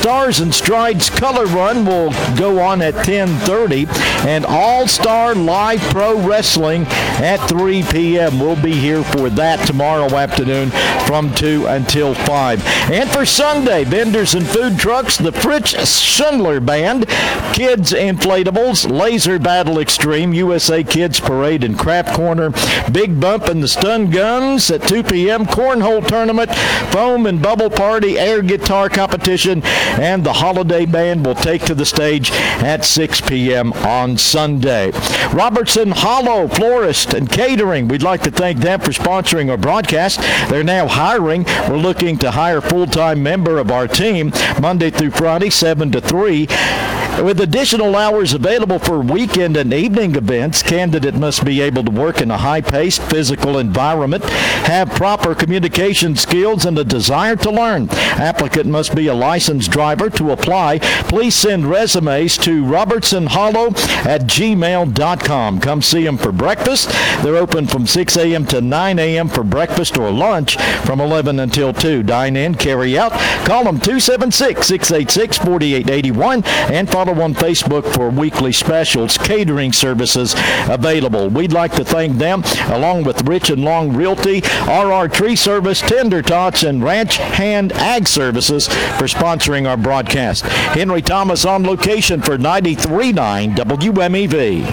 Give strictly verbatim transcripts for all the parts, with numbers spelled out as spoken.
Stars and Strides Color Run will go on at ten thirty, and All-Star Live Pro Wrestling at three p.m. We'll be here for that tomorrow afternoon from two until five. And for Sunday, vendors and food trucks, the Fritz Schindler Band, Kids Inflatables, Laser Battle Extreme, U S A Kids Parade and Craft Corner, Big Bump and the Stun Guns at two p.m., Cornhole Tournament, Foam and Bubble Party, Air Guitar Competition, and the Holiday Band will take to the stage at six p.m. on Sunday. Robertson Hollow Florist and Catering, we'd like to thank them for sponsoring our broadcast. They're now hiring. We're looking to hire a full-time member of our team Monday through Friday, seven to three. With additional hours available for weekend and evening events, candidate must be able to work in a high-paced physical environment, have proper communication skills, and a desire to learn. Applicant must be a licensed driver. To apply, please send resumes to robertson hollow at gmail dot com. Come see them for breakfast. They're open from six a.m. to nine a.m. for breakfast or lunch from eleven until two. Dine in, carry out. Call them two seven six, six eight six, four eight eight one and follow on Facebook for weekly specials, catering services available. We'd like to thank them, along with Rich and Long Realty, R R Tree Service, Tender Tots, and Ranch Hand Ag Services for sponsoring our broadcast. Henry Thomas on location for ninety-three point nine W M E V.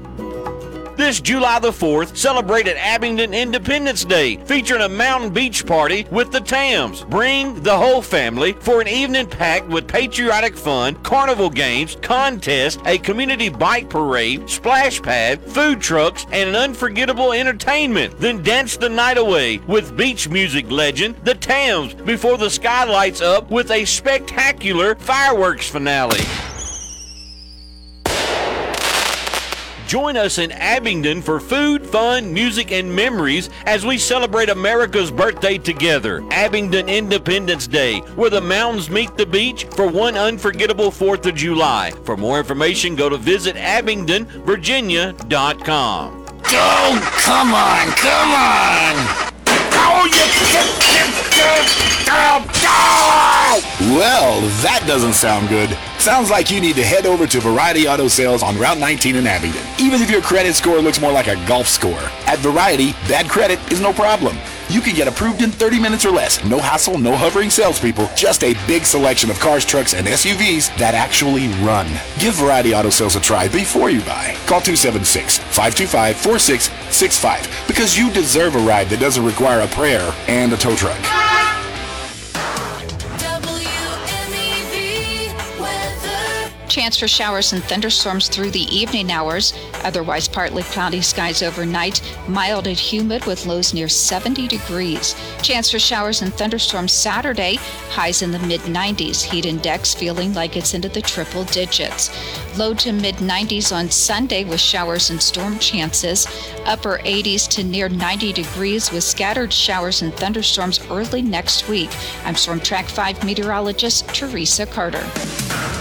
This July the fourth, celebrate at Abingdon Independence Day, featuring a mountain beach party with the Tams. Bring the whole family for an evening packed with patriotic fun, carnival games, contests, a community bike parade, splash pad, food trucks, and an unforgettable entertainment. Then dance the night away with beach music legend, the Tams, before the sky lights up with a spectacular fireworks finale. Join us in Abingdon for food, fun, music, and memories as we celebrate America's birthday together. Abingdon Independence Day, where the mountains meet the beach for one unforgettable fourth of July. For more information, go to visit abingdon virginia dot com. Oh, come on, come on! Oh, you... Well, that doesn't sound good. Sounds like you need to head over to Variety Auto Sales on Route nineteen in Abingdon. Even if your credit score looks more like a golf score, at Variety, bad credit is no problem. You can get approved in thirty minutes or less. No hassle, no hovering salespeople, just a big selection of cars, trucks, and S U Vs that actually run. Give Variety Auto Sales a try before you buy. Call two seven six, five two five, four six six five because you deserve a ride that doesn't require a prayer and a tow truck. Chance for showers and thunderstorms through the evening hours. Otherwise, partly cloudy skies overnight. Mild and humid with lows near seventy degrees. Chance for showers and thunderstorms Saturday. Highs in the mid nineties. Heat index feeling like it's into the triple digits. Low to mid nineties on Sunday with showers and storm chances. Upper eighties to near ninety degrees with scattered showers and thunderstorms early next week. I'm Storm Track five meteorologist Teresa Carter.